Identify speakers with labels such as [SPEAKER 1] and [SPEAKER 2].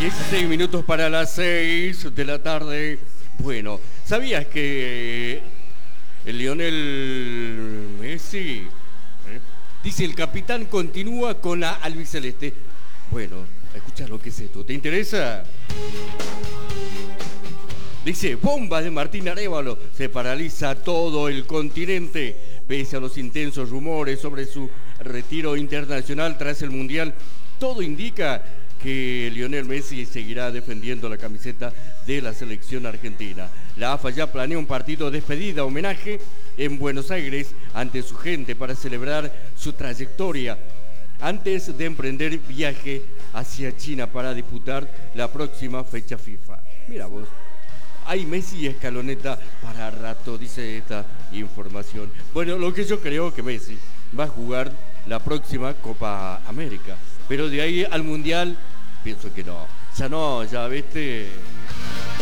[SPEAKER 1] 16 minutos para las 6 de la tarde. Bueno, ¿sabías que el Lionel Messi, dice el capitán, continúa con la albiceleste? Bueno, escucha lo que es esto. ¿Te interesa? Dice, bomba de Martín Arévalo. Se paraliza todo el continente. Pese a los intensos rumores sobre su retiro internacional tras el Mundial, todo indica que Lionel Messi seguirá defendiendo la camiseta de la selección argentina. La AFA ya planea un partido de despedida, homenaje en Buenos Aires ante su gente para celebrar su trayectoria antes de emprender viaje hacia China para disputar la próxima fecha FIFA. Mira vos, hay Messi y escaloneta para rato, dice esta información. Bueno, lo que yo creo que Messi va a jugar la próxima Copa América, pero de ahí al Mundial pienso que no. Ya no, ya viste.